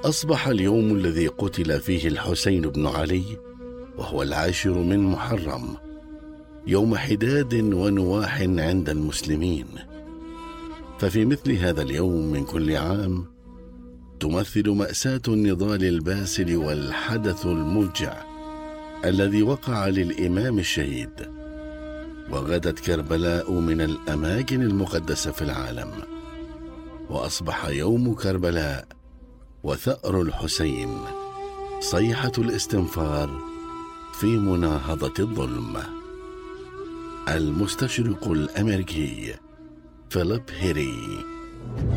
أصبح اليوم الذي قتل فيه الحسين بن علي، وهو 10 من محرم، يوم حداد ونواح عند المسلمين. ففي مثل هذا اليوم من كل عام تمثل مأساة النضال الباسل والحدث الموجع الذي وقع للإمام الشهيد. وغدت كربلاء من الأماكن المقدسة في العالم، وأصبح يوم كربلاء وثأر الحسين صيحة الاستنفار في مناهضة الظلم. المستشرق الأمريكي فيليب هيري.